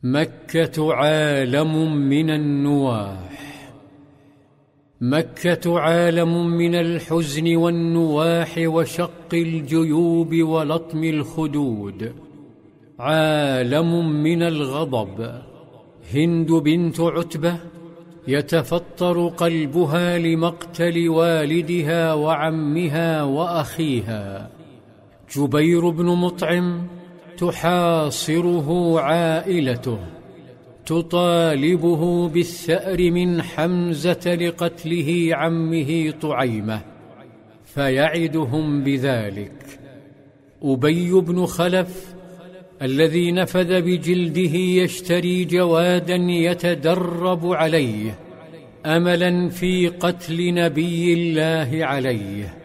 مكة عالم من النواح. مكة عالم من الحزن والنواح وشق الجيوب ولطم الخدود، عالم من الغضب. هند بنت عتبة يتفطر قلبها لمقتل والدها وعمها وأخيها. جبير بن مطعم تحاصره عائلته، تطالبه بالثأر من حمزة لقتله عمه طعيمة، فيعدهم بذلك. أبي بن خلف الذي نفذ بجلده يشتري جوادا يتدرب عليه أملا في قتل نبي الله عليه،